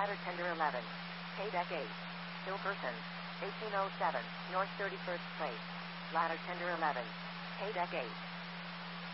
Ladder Tender 11. Pay Deck 8. Hill Person. 1807, North 31st Place. Ladder Tender 11. Pay Deck 8.